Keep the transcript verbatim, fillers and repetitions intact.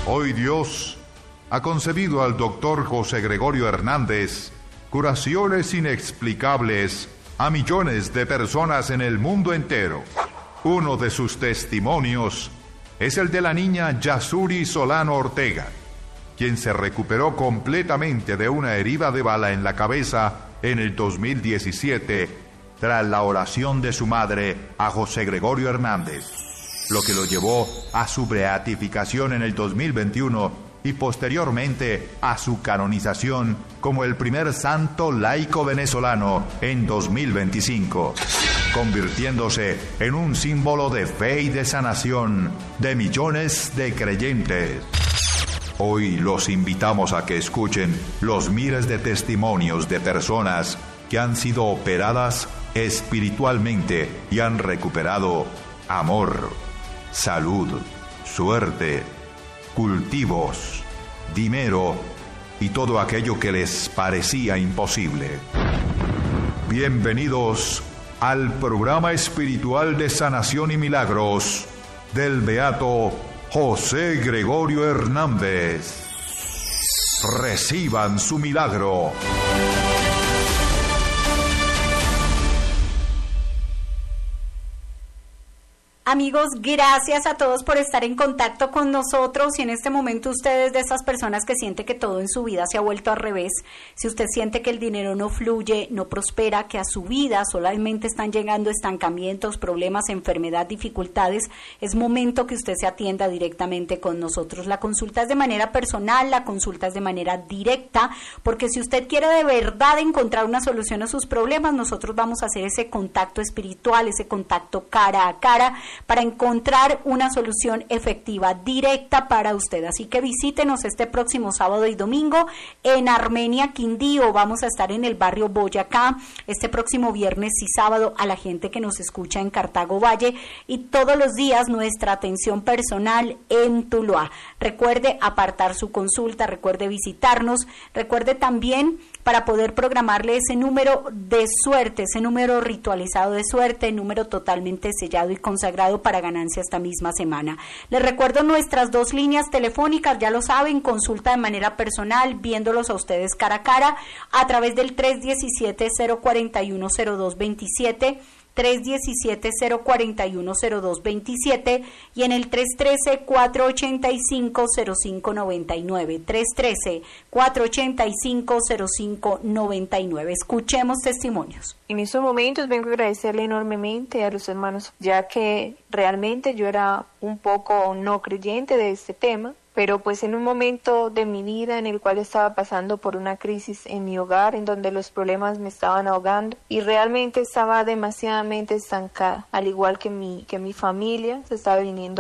Hoy Dios ha concedido al doctor José Gregorio Hernández curaciones inexplicables a millones de personas en el mundo entero. Uno de sus testimonios es el de la niña Yasuri Solano Ortega, quien se recuperó completamente de una herida de bala en la cabeza en el dos mil diecisiete tras la oración de su madre a José Gregorio Hernández, lo que lo llevó a su beatificación en el dos mil veintiuno y posteriormente a su canonización como el primer santo laico venezolano en dos mil veinticinco, convirtiéndose en un símbolo de fe y de sanación de millones de creyentes. Hoy los invitamos a que escuchen los miles de testimonios de personas que han sido operadas espiritualmente y han recuperado amor, salud, suerte, cultivos, dinero y todo aquello que les parecía imposible. Bienvenidos al programa espiritual de sanación y milagros del beato José Gregorio Hernández. Reciban su milagro. Amigos, gracias a todos por estar en contacto con nosotros. Si en este momento usted es de esas personas que siente que todo en su vida se ha vuelto al revés, si usted siente que el dinero no fluye, no prospera, que a su vida solamente están llegando estancamientos, problemas, enfermedad, dificultades, es momento que usted se atienda directamente con nosotros. La consulta es de manera personal, la consulta es de manera directa, porque si usted quiere de verdad encontrar una solución a sus problemas, nosotros vamos a hacer ese contacto espiritual, ese contacto cara a cara, para encontrar una solución efectiva, directa para usted. Así que visítenos este próximo sábado y domingo en Armenia, Quindío. Vamos a estar en el barrio Boyacá este próximo viernes y sábado a la gente que nos escucha en Cartago Valle, y todos los días nuestra atención personal en Tuluá. Recuerde apartar su consulta, recuerde visitarnos, recuerde también para poder programarle ese número de suerte, ese número ritualizado de suerte, número totalmente sellado y consagrado para ganancia esta misma semana. Les recuerdo nuestras dos líneas telefónicas, ya lo saben, consulta de manera personal, viéndolos a ustedes cara a cara, a través del tres uno siete, cero cuatro uno, cero dos dos siete, tres uno siete, cero cuatro uno, cero dos dos siete y en el tres uno tres, cuatro ocho cinco, cero cinco nueve nueve, tres uno tres, cuatro ocho cinco, cero cinco nueve nueve. Escuchemos testimonios. En estos momentos vengo a agradecerle enormemente a los hermanos, ya que realmente yo era un poco no creyente de este tema, pero pues en un momento de mi vida en el cual estaba pasando por una crisis en mi hogar, en donde los problemas me estaban ahogando y realmente estaba demasiadamente estancada, al igual que mi, que mi familia se estaba viniendo